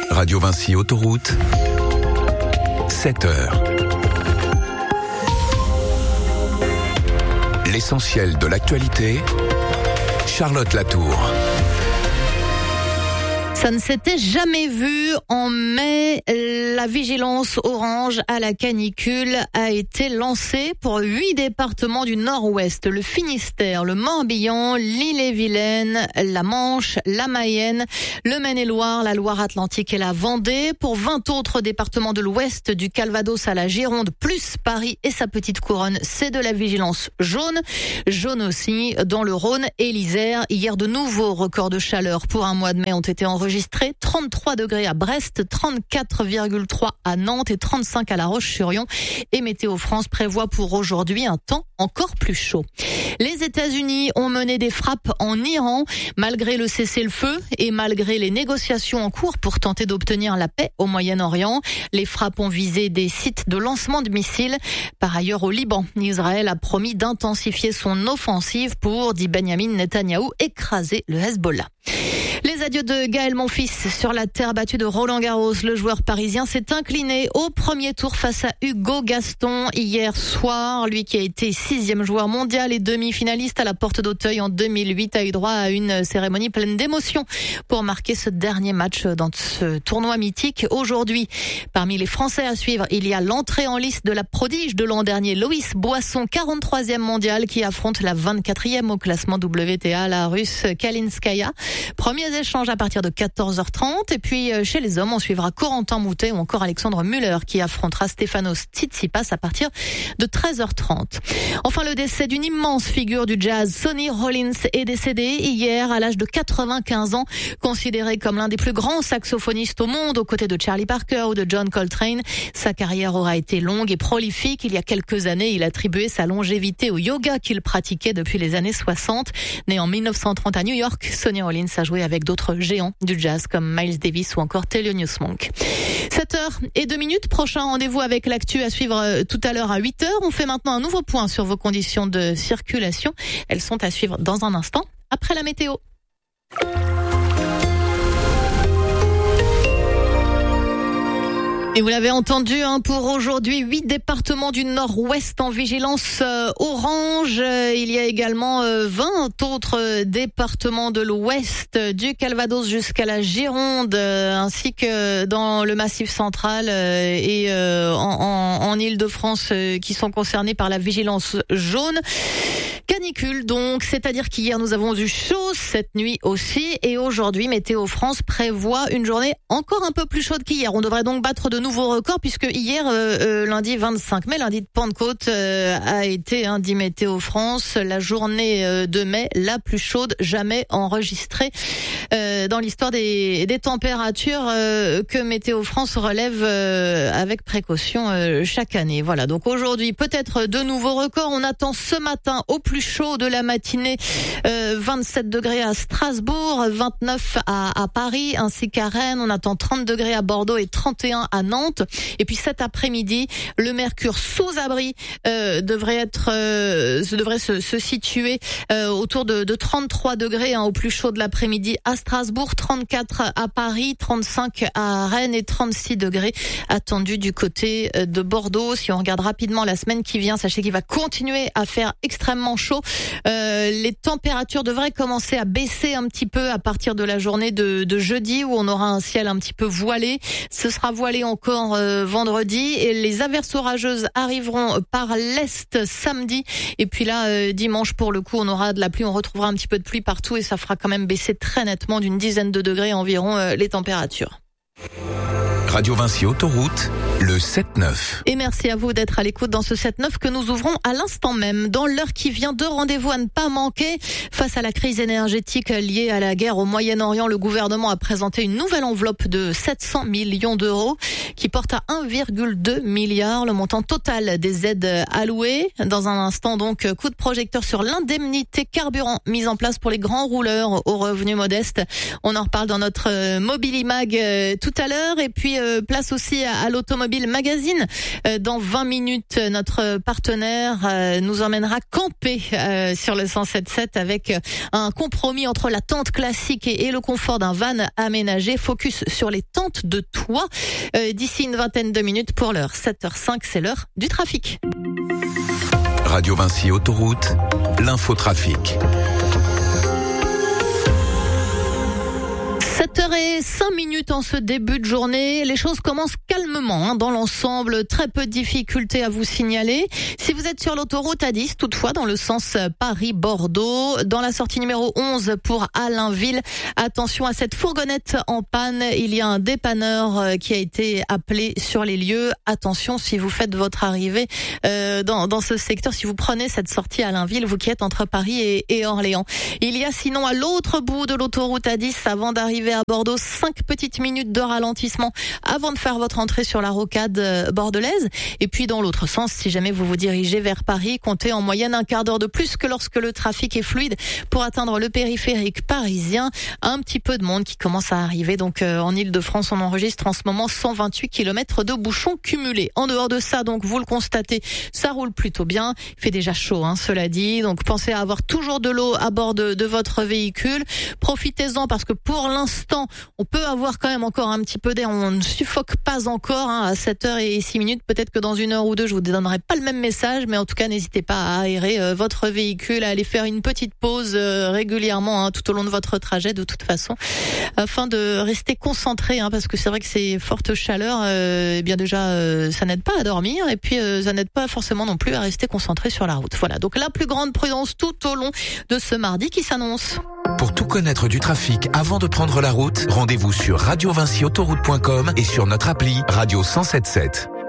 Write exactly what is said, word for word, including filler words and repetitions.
Radio Vinci Autoroute, sept heures. L'essentiel de l'actualité, Charlotte Latour. Ça ne s'était jamais vu en mai. La vigilance orange à la canicule a été lancée pour huit départements du Nord-Ouest. Le Finistère, le Morbihan, l'Ille-et-Vilaine, la Manche, la Mayenne, le Maine-et-Loire, la Loire-Atlantique et la Vendée. Pour vingt autres départements de l'Ouest, du Calvados à la Gironde, plus Paris et sa petite couronne, c'est de la vigilance jaune. Jaune aussi dans le Rhône et l'Isère. Hier, de nouveaux records de chaleur pour un mois de mai ont été enregistrés. Enregistré trente-trois degrés à Brest, trente-quatre virgule trois à Nantes et trente-cinq à La Roche-sur-Yon. Et Météo France prévoit pour aujourd'hui un temps encore plus chaud. Les États-Unis ont mené des frappes en Iran, malgré le cessez-le-feu et malgré les négociations en cours pour tenter d'obtenir la paix au Moyen-Orient. Les frappes ont visé des sites de lancement de missiles. Par ailleurs, au Liban, Israël a promis d'intensifier son offensive pour, dit Benyamin Netanyahou, écraser le Hezbollah. Les adieux de Gaël Monfils sur la terre battue de Roland-Garros. Le joueur parisien s'est incliné au premier tour face à Hugo Gaston hier soir. Lui qui a été sixième joueur mondial et demi-finaliste à la Porte d'Auteuil en deux mille huit a eu droit à une cérémonie pleine d'émotions pour marquer ce dernier match dans ce tournoi mythique. Aujourd'hui, parmi les Français à suivre, il y a l'entrée en liste de la prodige de l'an dernier, Loïs Boisson, quarante-troisième mondial, qui affronte la vingt-quatrième au classement W T A, la Russe Kalinskaya. Premiers échanges à partir de quatorze heures trente. Et puis, chez les hommes, on suivra Corentin Moutet ou encore Alexandre Müller qui affrontera Stefanos Tsitsipas à partir de treize heures trente. Enfin, le décès d'une immense figure du jazz, Sonny Rollins, est décédé hier à l'âge de quatre-vingt-quinze ans. Considéré comme l'un des plus grands saxophonistes au monde, aux côtés de Charlie Parker ou de John Coltrane, sa carrière aura été longue et prolifique. Il y a quelques années, il attribuait sa longévité au yoga qu'il pratiquait depuis les années soixante. Né en mille neuf cent trente à New York, Sonny Rollins a joué avec d'autres géants du jazz comme Miles Davis ou encore Thelonious Monk. sept heures et deux minutes, prochain rendez-vous avec l'actu à suivre tout à l'heure à huit heures. On fait maintenant un nouveau point sur vos conditions de circulation. Elles sont à suivre dans un instant, après la météo. Et vous l'avez entendu, hein, pour aujourd'hui, huit départements du Nord-Ouest en vigilance euh, orange. Il y a également euh, vingt autres départements de l'Ouest, du Calvados jusqu'à la Gironde, euh, ainsi que dans le Massif central euh, et euh, en, en, en Île-de-France, euh, qui sont concernés par la vigilance jaune. Canicule donc, c'est-à-dire qu'hier nous avons eu chaud, cette nuit aussi, et aujourd'hui Météo France prévoit une journée encore un peu plus chaude qu'hier. On devrait donc battre de nouveaux records puisque hier, euh, euh, lundi vingt-cinq mai, lundi de Pentecôte, euh, a été, hein, dit Météo France, la journée euh, de mai la plus chaude jamais enregistrée euh, dans l'histoire des, des températures euh, que Météo France relève euh, avec précaution euh, chaque année. Voilà, donc aujourd'hui peut-être de nouveaux records. On attend ce matin au plus chaud de la matinée, euh, vingt-sept degrés à Strasbourg, vingt-neuf à, à Paris ainsi qu'à Rennes. On attend trente degrés à Bordeaux et trente et un à Nantes. Et puis cet après-midi, le mercure sous abri euh, devrait être, euh, devrait se, se situer euh, autour de, de trente-trois degrés, hein, au plus chaud de l'après-midi à Strasbourg, trente-quatre à Paris, trente-cinq à Rennes et trente-six degrés attendus du côté de Bordeaux. Si on regarde rapidement la semaine qui vient, sachez qu'il va continuer à faire extrêmement chaud. Euh, les températures devraient commencer à baisser un petit peu à partir de la journée de, de jeudi où on aura un ciel un petit peu voilé. Ce sera voilé encore euh, vendredi et les averses orageuses arriveront par l'est samedi. Et puis là, euh, dimanche, pour le coup, on aura de la pluie. On retrouvera un petit peu de pluie partout et ça fera quand même baisser très nettement d'une dizaine de degrés environ euh, les températures. Radio Vinci Autoroute, le sept neuf. Et merci à vous d'être à l'écoute dans ce sept neuf que nous ouvrons à l'instant même. Dans l'heure qui vient, deux rendez-vous à ne pas manquer. Face à la crise énergétique liée à la guerre au Moyen-Orient, le gouvernement a présenté une nouvelle enveloppe de sept cents millions d'euros qui porte à un virgule deux milliard le montant total des aides allouées. Dans un instant, donc, coup de projecteur sur l'indemnité carburant mise en place pour les grands rouleurs aux revenus modestes. On en reparle dans notre Mobilimag tout à l'heure. Et puis, euh, place aussi à, à l'Automobile Magazine. Euh, dans vingt minutes, notre partenaire euh, nous emmènera camper euh, sur le cent sept sept avec un compromis entre la tente classique et, et le confort d'un van aménagé. Focus sur les tentes de toit. Euh, d'ici une vingtaine de minutes pour l'heure. sept heures zéro cinq, c'est l'heure du trafic. Radio Vinci Autoroute, l'infotrafic. sept heures cinq minutes en ce début de journée. Les choses commencent calmement hein, dans l'ensemble. Très peu de difficultés à vous signaler. Si vous êtes sur l'autoroute A dix, toutefois, dans le sens Paris-Bordeaux, dans la sortie numéro onze pour Allainville, attention à cette fourgonnette en panne. Il y a un dépanneur qui a été appelé sur les lieux. Attention si vous faites votre arrivée euh, dans, dans ce secteur, si vous prenez cette sortie à Allainville, vous qui êtes entre Paris et, et Orléans. Il y a sinon à l'autre bout de l'autoroute A dix, avant d'arriver à Bordeaux, cinq petites minutes de ralentissement avant de faire votre entrée sur la rocade bordelaise. Et puis dans l'autre sens, si jamais vous vous dirigez vers Paris, comptez en moyenne un quart d'heure de plus que lorsque le trafic est fluide pour atteindre le périphérique parisien. Un petit peu de monde qui commence à arriver. Donc euh, en Ile-de-France, on enregistre en ce moment cent vingt-huit kilomètres de bouchons cumulés. En dehors de ça, donc vous le constatez, ça roule plutôt bien. Il fait déjà chaud, hein, cela dit. Donc pensez à avoir toujours de l'eau à bord de, de votre véhicule. Profitez-en parce que pour l'instant, on peut avoir quand même encore un petit peu d'air. On ne suffoque pas encore hein, à sept heures six minutes. Peut-être que dans une heure ou deux, je vous donnerai pas le même message, mais en tout cas, n'hésitez pas à aérer euh, votre véhicule, à aller faire une petite pause euh, régulièrement hein, tout au long de votre trajet, de toute façon, afin de rester concentré, hein, parce que c'est vrai que ces fortes chaleurs, euh, eh bien déjà, euh, ça n'aide pas à dormir, et puis euh, ça n'aide pas forcément non plus à rester concentré sur la route. Voilà, donc la plus grande prudence tout au long de ce mardi qui s'annonce. Pour tout connaître du trafic avant de prendre la route, rendez-vous sur radio vinci autoroute point com et sur notre appli Radio cent sept sept.